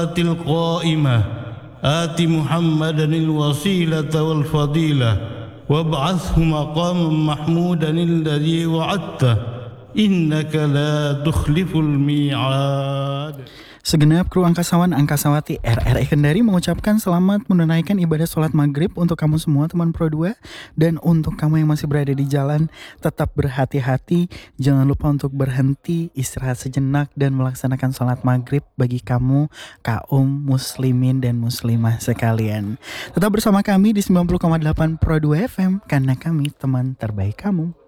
القائمة آت محمدا الوسيلة والفضيلة وابعثه مقاما محمودا الذي وعدته إنك لا تخلف الميعاد. Segenap kru angkasawan angkasawati RRI Kendari mengucapkan selamat menunaikan ibadah sholat maghrib untuk kamu semua teman Pro 2. Dan untuk kamu yang masih berada di jalan, tetap berhati-hati. Jangan lupa untuk berhenti, istirahat sejenak dan melaksanakan sholat maghrib bagi kamu kaum muslimin dan muslimah sekalian. Tetap bersama kami di 90,8 Pro 2 FM karena kami teman terbaik kamu.